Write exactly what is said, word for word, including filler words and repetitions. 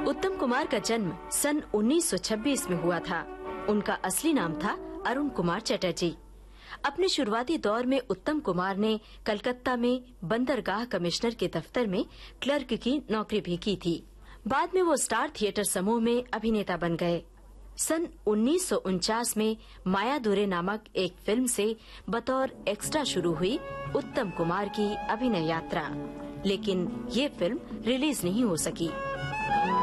उत्तम कुमार का जन्म सन उन्नीस सौ छब्बीस में हुआ था। उनका असली नाम था अरुण कुमार चटर्जी। अपने शुरुआती दौर में उत्तम कुमार ने कलकत्ता में बंदरगाह कमिश्नर के दफ्तर में क्लर्क की नौकरी भी की थी। बाद में वो स्टार थिएटर समूह में अभिनेता बन गए। सन उन्नीस सौ उनचास में मायादुरे नामक एक फिल्म से बतौर एक्स्ट्रा शुरू हुई उत्तम कुमार की अभिनय यात्रा, लेकिन ये फिल्म रिलीज नहीं हो सकी।